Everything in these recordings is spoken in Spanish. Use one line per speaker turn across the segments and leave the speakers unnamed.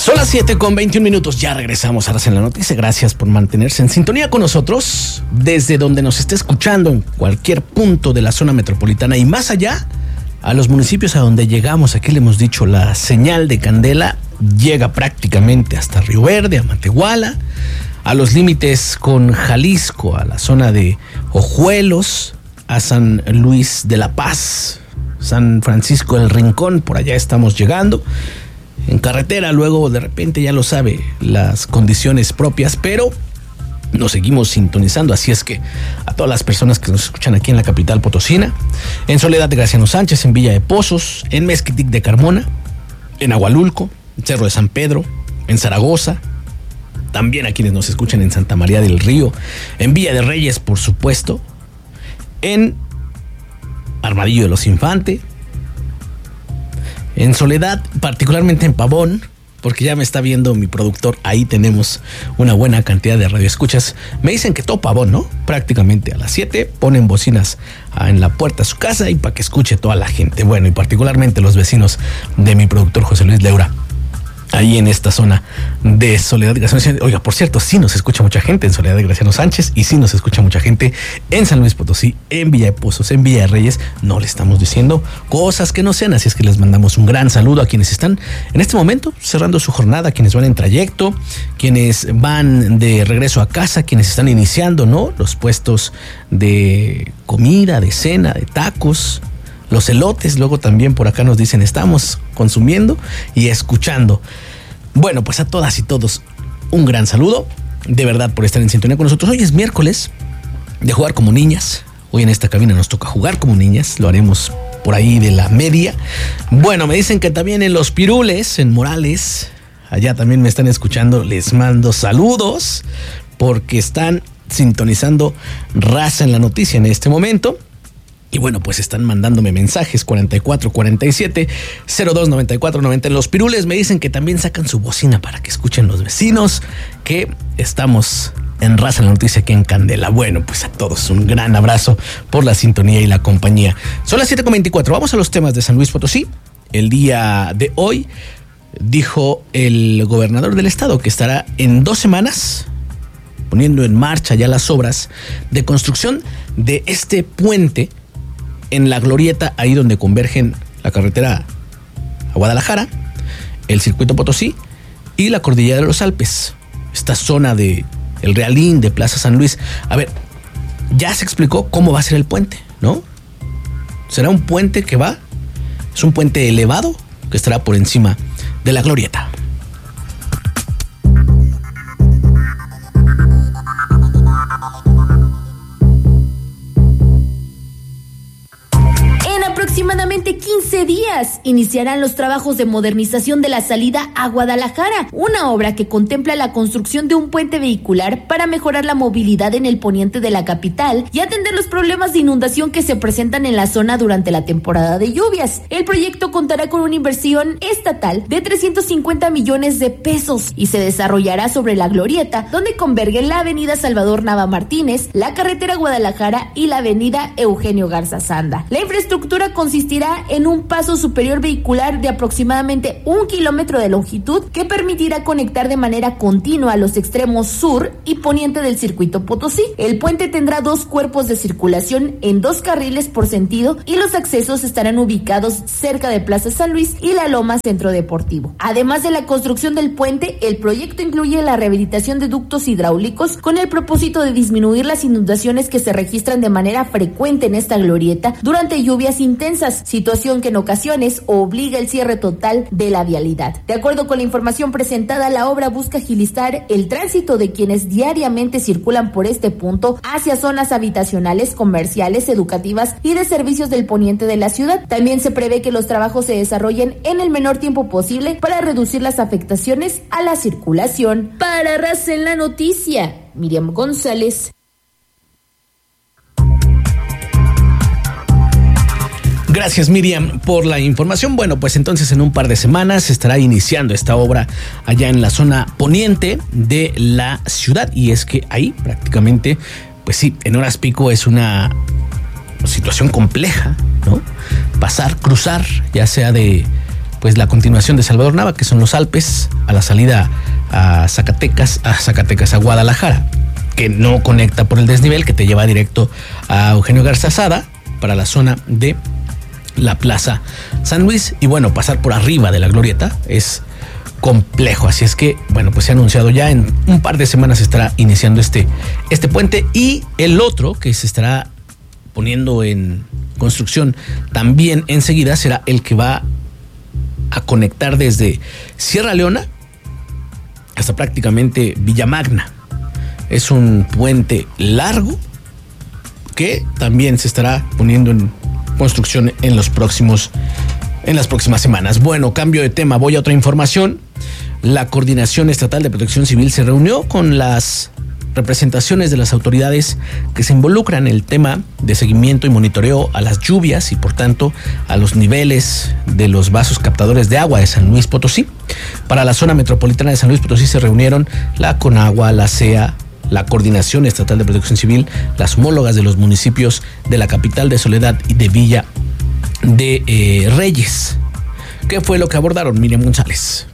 Son las 7:21. Ya regresamos a en la noticia. Gracias por mantenerse en sintonía con nosotros desde donde nos esté escuchando, en cualquier punto de la zona metropolitana y más allá, a los municipios a donde llegamos. Aquí le hemos dicho, la señal de Candela llega prácticamente hasta Río Verde, a Matehuala, a los límites con Jalisco, a la zona de Ojuelos, a San Luis de la Paz, San Francisco del Rincón. Por allá estamos llegando. En carretera, luego de repente, ya lo sabe, las condiciones propias, pero nos seguimos sintonizando. Así es que a todas las personas que nos escuchan aquí en la capital potosina, en Soledad de Graciano Sánchez, en Villa de Pozos, en Mezquitic de Carmona, en Agualulco, en Cerro de San Pedro, en Zaragoza, también a quienes nos escuchan en Santa María del Río, en Villa de Reyes, por supuesto, en Armadillo de los Infantes, en Soledad, particularmente en Pavón, porque ya me está viendo mi productor. Ahí tenemos una buena cantidad de radioescuchas. Me dicen que todo Pavón, ¿no? Prácticamente a las 7 ponen bocinas en la puerta de su casa y para que escuche toda la gente. Bueno, y particularmente los vecinos de mi productor José Luis Leura, ahí en esta zona de Soledad de Graciano Sánchez. Oiga, por cierto, sí nos escucha mucha gente en Soledad de Graciano Sánchez y sí nos escucha mucha gente en San Luis Potosí, en Villa de Pozos, en Villa de Reyes. No le estamos diciendo cosas que no sean, así es que les mandamos un gran saludo a quienes están en este momento cerrando su jornada, quienes van en trayecto, quienes van de regreso a casa, quienes están iniciando, ¿no?, los puestos de comida, de cena, de tacos, los elotes. Luego también por acá nos dicen, estamos consumiendo y escuchando. Bueno, pues a todas y todos un gran saludo, de verdad, por estar en sintonía con nosotros. Hoy es miércoles de jugar como niñas. Hoy en esta cabina nos toca jugar como niñas. Lo haremos por ahí de la media. Bueno, me dicen que también en Los Pirules, en Morales, allá también me están escuchando. Les mando saludos porque están sintonizando Raza en la Noticia en este momento. Y bueno, pues están mandándome mensajes 4447-029490. En Los Pirules me dicen que también sacan su bocina para que escuchen los vecinos que estamos en Raza en la Noticia aquí en Candela. Bueno, pues a todos un gran abrazo por la sintonía y la compañía. Son las 7:24. Vamos a los temas de San Luis Potosí. El día de hoy dijo el gobernador del estado que estará en 2 semanas poniendo en marcha ya las obras de construcción de este puente en la glorieta, ahí donde convergen la carretera a Guadalajara, el circuito Potosí y la cordillera de los Alpes, esta zona de El Realín, de Plaza San Luis. A ver, ya se explicó cómo va a ser el puente, ¿no? Será un puente es un puente elevado que estará por encima de la glorieta.
Aproximadamente 15 días iniciarán los trabajos de modernización de la salida a Guadalajara, una obra que contempla la construcción de un puente vehicular para mejorar la movilidad en el poniente de la capital y atender los problemas de inundación que se presentan en la zona durante la temporada de lluvias. El proyecto contará con una inversión estatal de 350 millones de pesos y se desarrollará sobre la glorieta, donde convergen la avenida Salvador Nava Martínez, la carretera Guadalajara y la avenida Eugenio Garza Sanda. La infraestructura consistirá en un paso superior vehicular de aproximadamente 1 kilómetro de longitud que permitirá conectar de manera continua los extremos sur y poniente del circuito Potosí. El puente tendrá 2 cuerpos de circulación en 2 carriles por sentido y los accesos estarán ubicados cerca de Plaza San Luis y la Loma Centro Deportivo. Además de la construcción del puente, el proyecto incluye la rehabilitación de ductos hidráulicos con el propósito de disminuir las inundaciones que se registran de manera frecuente en esta glorieta durante lluvias intensas, situación que en ocasiones obliga el cierre total de la vialidad. De acuerdo con la información presentada, la obra busca agilizar el tránsito de quienes diariamente circulan por este punto hacia zonas habitacionales, comerciales, educativas y de servicios del poniente de la ciudad. También se prevé que los trabajos se desarrollen en el menor tiempo posible para reducir las afectaciones a la circulación. Para Raza en la Noticia, Miriam González.
Gracias, Miriam, por la información. Bueno, pues entonces en un par de semanas se estará iniciando esta obra allá en la zona poniente de la ciudad. Y es que ahí prácticamente, pues sí, en horas pico es una situación compleja, ¿no? Cruzar, ya sea de pues la continuación de Salvador Nava, que son los Alpes, a la salida a Zacatecas, a Guadalajara, que no conecta por el desnivel, que te lleva directo a Eugenio Garza Sada para la zona de la Plaza San Luis. Y bueno, pasar por arriba de la Glorieta es complejo, así es que bueno, pues se ha anunciado ya en un par de semanas estará iniciando este puente, y el otro que se estará poniendo en construcción también enseguida será el que va a conectar desde Sierra Leona hasta prácticamente Villamagna. Es un puente largo que también se estará poniendo en construcción en las próximas semanas. Bueno, cambio de tema, voy a otra información. La Coordinación Estatal de Protección Civil se reunió con las representaciones de las autoridades que se involucran en el tema de seguimiento y monitoreo a las lluvias y por tanto a los niveles de los vasos captadores de agua de San Luis Potosí. Para la zona metropolitana de San Luis Potosí se reunieron la CONAGUA, la CEA, la Coordinación Estatal de Protección Civil, las homólogas de los municipios de la capital, de Soledad y de Villa de Reyes. ¿Qué fue lo que abordaron? Miriam González.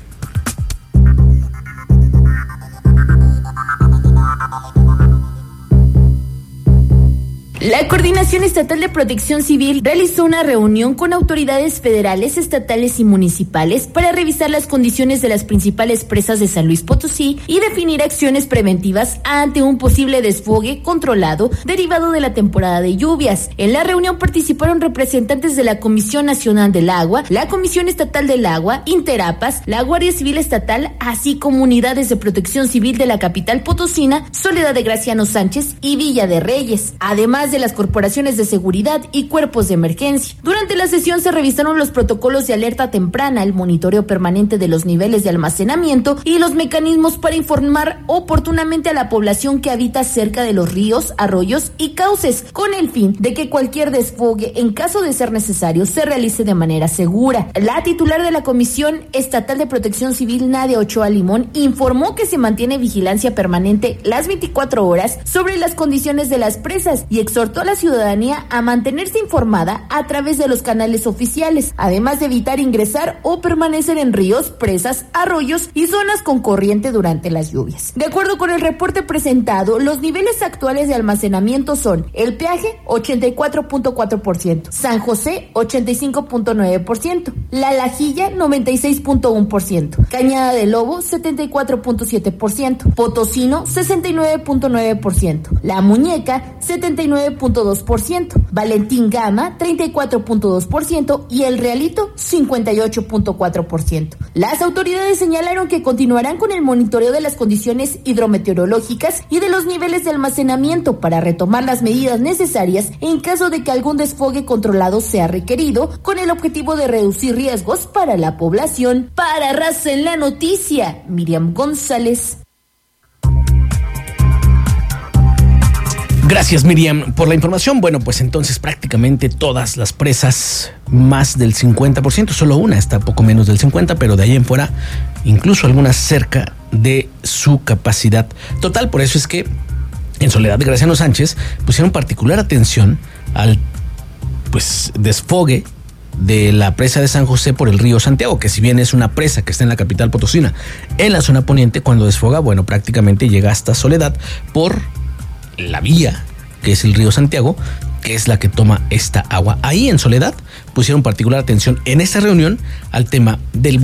La Coordinación Estatal de Protección Civil realizó una reunión con autoridades federales, estatales y municipales para revisar las condiciones de las principales presas de San Luis Potosí y definir acciones preventivas ante un posible desfogue controlado derivado de la temporada de lluvias. En la reunión participaron representantes de la Comisión Nacional del Agua, la Comisión Estatal del Agua, Interapas, la Guardia Civil Estatal, así como unidades de protección civil de la capital potosina, Soledad de Graciano Sánchez y Villa de Reyes, además de las corporaciones de seguridad y cuerpos de emergencia. Durante la sesión se revisaron los protocolos de alerta temprana, el monitoreo permanente de los niveles de almacenamiento y los mecanismos para informar oportunamente a la población que habita cerca de los ríos, arroyos y cauces, con el fin de que cualquier desfogue, en caso de ser necesario, se realice de manera segura. La titular de la Comisión Estatal de Protección Civil, Nadia Ochoa Limón, informó que se mantiene vigilancia permanente las 24 horas sobre las condiciones de las presas y exhortó a la ciudadanía a mantenerse informada a través de los canales oficiales, además de evitar ingresar o permanecer en ríos, presas, arroyos y zonas con corriente durante las lluvias. De acuerdo con el reporte presentado, los niveles actuales de almacenamiento son El Peaje 84.4%, San José 85.9%, La Lajilla 96.1%, Cañada de Lobo 74.7%, Potosino 69.9%, La Muñeca 79.2%, Valentín Gama 34.2% y El Realito 58.4%. Las autoridades señalaron que continuarán con el monitoreo de las condiciones hidrometeorológicas y de los niveles de almacenamiento para retomar las medidas necesarias en caso de que algún desfogue controlado sea requerido, con el objetivo de reducir riesgos para la población. Para Raza en la Noticia, Miriam González.
Gracias, Miriam, por la información. Bueno, pues entonces prácticamente todas las presas, más del 50%, solo una está poco menos del 50%, pero de ahí en fuera, incluso algunas cerca de su capacidad total. Por eso es que en Soledad de Graciano Sánchez pusieron particular atención al desfogue de la presa de San José por el río Santiago, que si bien es una presa que está en la capital potosina, en la zona poniente, cuando desfoga, bueno, prácticamente llega hasta Soledad por la vía, que es el río Santiago, que es la que toma esta agua. Ahí en Soledad pusieron particular atención en esta reunión al tema del